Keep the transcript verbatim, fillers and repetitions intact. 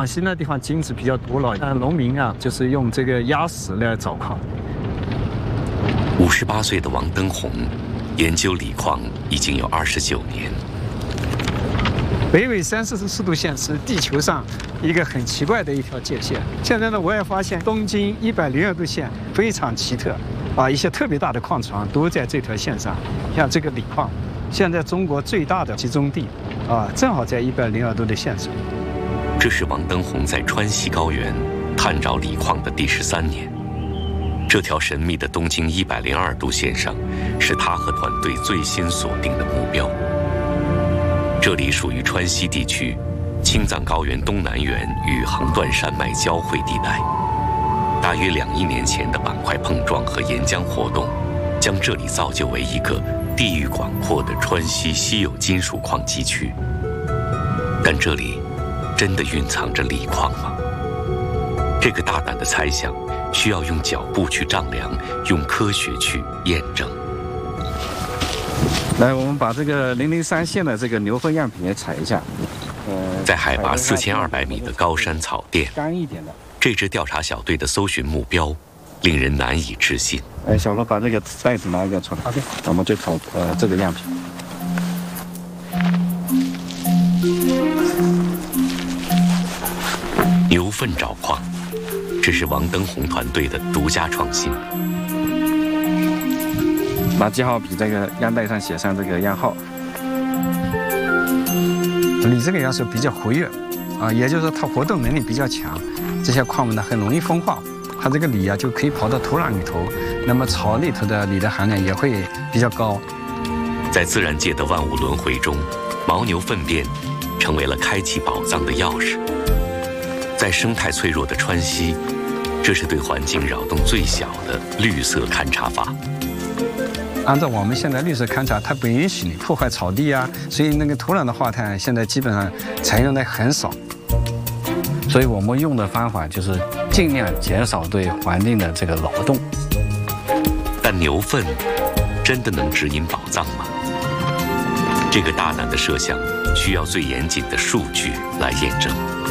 广西那地方金子比较多了，那农民啊就是用这个压实来凿矿。 五十八岁的王登宏研究锂矿已经有二十九年。 北纬三十四度线是地球上一个很奇怪的一条界限。现在呢，我也发现东经一百零二度线非常奇特，啊，一些特别大的矿床都在这条线上。像这个锂矿，现在中国最大的集中地，啊，正好在一百零二度的线上。 这是王登宏在川西高原探找锂矿的第十三年。这条神秘的东经一百零二度线上，是他和团队最新锁定的目标。这里属于川西地区青藏高原东南缘与横断山脉交汇地带。大约两亿年前的板块碰撞和岩浆活动，将这里造就为一个地域广阔的川西稀有金属矿基区。但这里真的蕴藏着锂矿吗？这个大胆的猜想需要用脚步去丈量，用科学去验证。 来，我们把这个零零三线的这个牛粪样品也采一下。呃， 在海拔四千二百米的高山草甸， 干一点的。 这支调查小队的搜寻目标令人难以置信。 哎，小罗把这个袋子拿一个出来。OK， 我们就考呃这个样品。 牛粪找矿，这是王登宏团队的独家创新。 把记号笔这个样袋上写上这个样号。 锂这个元素比较活跃，啊，也就是说它活动能力比较强，这些矿物呢很容易风化，它这个锂啊就可以跑到土壤里头，那么槽里头的锂的含量也会比较高。 在自然界的万物轮回中，牦牛粪便成为了开启宝藏的钥匙。在生态脆弱的川西，这是对环境扰动最小的绿色勘察法。 按照我们现在绿色勘察，它不允许你破坏草地啊，所以那个土壤的化碳现在基本上采用的很少。 所以我们用的方法就是尽量减少对环境的这个劳动。 但牛粪真的能指引宝藏吗？这个大胆的设想需要最严谨的数据来验证。